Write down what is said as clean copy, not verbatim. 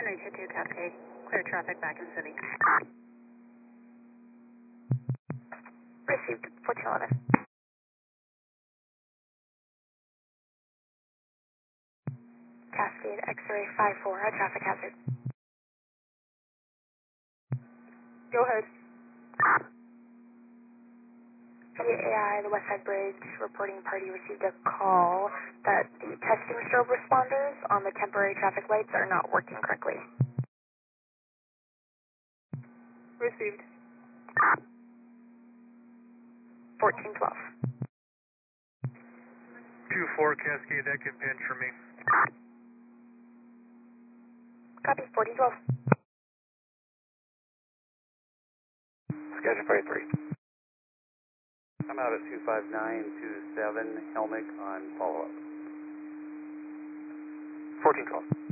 322 Cascade. Clear traffic back in city. Received 1411. Cascade X-ray 54, a traffic hazard. Go ahead. VAI, the Westside Bridge reporting party received a call that the testing strobe responders on the temporary traffic lights are not working correctly. Received. 1412. 2-4 Cascade, that can pinch for me. Copy, 1412. Schedule 43. I'm out at 25927 Helmick on follow-up. 1412.